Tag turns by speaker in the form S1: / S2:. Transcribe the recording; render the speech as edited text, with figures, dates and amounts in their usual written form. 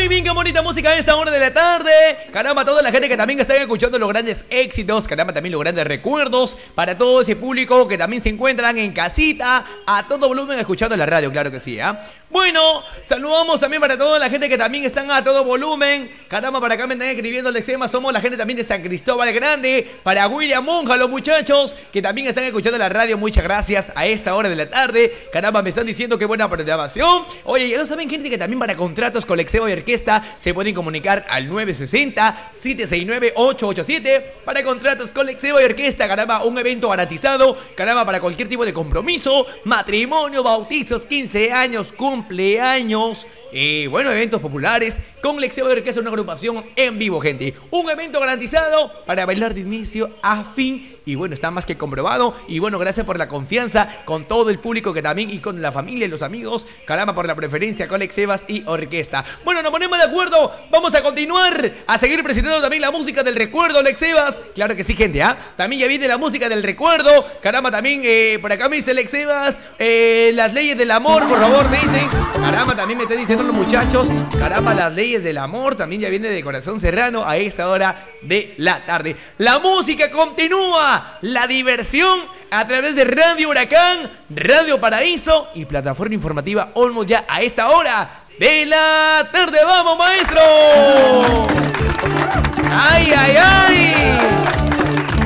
S1: Muy bien, qué bonita música a esta hora de la tarde. Caramba, toda la gente que también está escuchando los grandes éxitos. Caramba, también los grandes recuerdos. Para todo ese público que también se encuentran en casita, a todo volumen escuchando la radio, claro que sí, ¿eh? Bueno, saludamos también para toda la gente que también están a todo volumen. Caramba, para acá me están escribiendo Lexema. Somos la gente también de San Cristóbal Grande. Para William Monja, los muchachos que también están escuchando la radio. Muchas gracias a esta hora de la tarde. Caramba, me están diciendo qué buena programación. Oye, ya lo saben, gente, que también para contratos con Lexema y Orquesta se pueden comunicar al 960-769-887. Para contratos con Lexema y Orquesta, caramba, un evento garantizado. Caramba, para cualquier tipo de compromiso, matrimonio, bautizos, 15 años, cumpleaños, bueno, eventos populares con Lexema y Orquesta, una agrupación en vivo, gente. Un evento garantizado para bailar de inicio a fin. Y bueno, está más que comprobado. Y bueno, gracias por la confianza con todo el público que también, y con la familia y los amigos. Caramba, por la preferencia con Lexema y Orquesta. Bueno, nos ponemos de acuerdo. Vamos a continuar a seguir presentando también la música del recuerdo, Lexema. Claro que sí, gente, ¿ah? También ya viene la música del recuerdo. Caramba, también por acá me dice Lexema, las leyes del amor, por favor, me dicen. Caramba, también me están diciendo los muchachos. Caramba, las leyes del amor también ya viene de Corazón Serrano a esta hora de la tarde. La música continúa. La diversión a través de Radio Huracán, Radio Paraíso y plataforma informativa Olmos, ya a esta hora de la tarde. ¡Vamos, maestro! ¡Ay, ay, ay!